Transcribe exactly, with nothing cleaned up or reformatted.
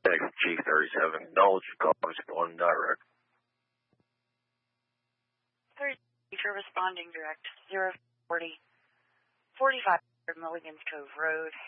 G thirty-seven, acknowledge your call, respond direct. thirty, you're responding direct, zero forty, forty-five Milligan's Cove Road.